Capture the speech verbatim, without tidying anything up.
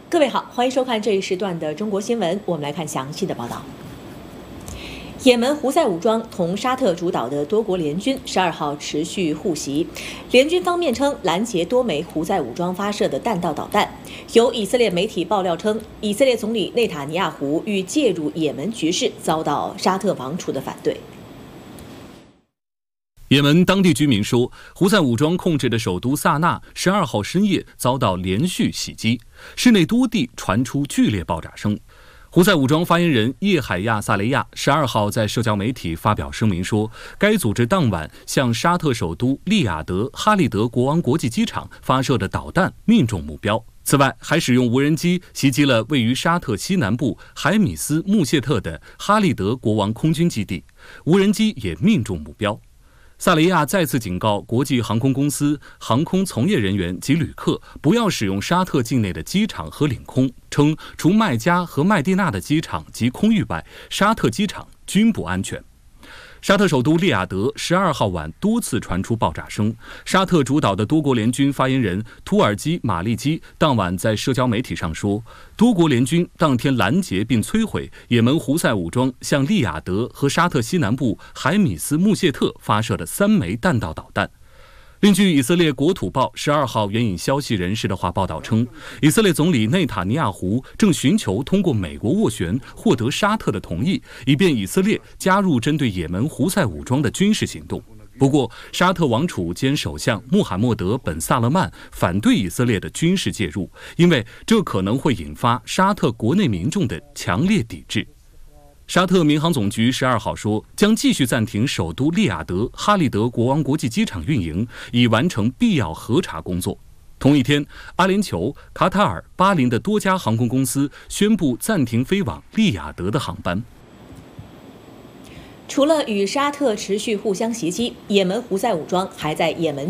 各位好，欢迎收看这一时段的中国新闻。我们来看详细的报道。也门胡塞武装同沙特主导的多国联军十二号持续互袭，联军方面称拦截多枚胡塞武装发射的弹道导弹。有以色列媒体爆料称，以色列总理内塔尼亚胡欲介入也门局势，遭到沙特王储的反对。 也门当地居民说，胡塞武装控制的首都萨那十二号深夜遭到连续袭击，市内多地传出剧烈爆炸声。胡塞武装发言人叶海亚·萨雷亚十二号在社交媒体发表声明说，该组织当晚向沙特首都利雅得哈利德国王国际机场发射的导弹命中目标。此外，还使用无人机袭击了位于沙特西南部海米斯穆谢特的哈利德国王空军基地，无人机也命中目标。萨雷亚再次警告国际航空公司、航空从业人员及旅客不要使用沙特境内的机场和领空，称除麦加和麦地那的机场及空域外，沙特机场均不安全。沙特首都利雅得十二号晚多次传出爆炸声，沙特主导的多国联军发言人图尔基·马利基当晚在社交媒体上说，多国联军当天拦截并摧毁也门胡塞武装向利雅得和沙特西南部海米斯穆谢特发射的三枚弹道导弹。另据以色列国土报十二号援引消息人士的话报道称，以色列总理内塔尼亚胡正寻求通过美国斡旋获得沙特的同意，以便以色列加入针对也门胡塞武装的军事行动。不过，沙特王储兼首相穆罕默德·本·萨勒曼反对以色列的军事介入，因为这可能会引发沙特国内民众的强烈抵制。沙特民航总局十二号说，将继续暂停首都利雅得哈利德国王国际机场运营，以完成必要核查工作。同一天，阿联酋、卡塔尔、巴林的多家航空公司宣布暂停飞往利雅得的航班。 除了与沙特持续互相袭击，也门胡塞武装还在也门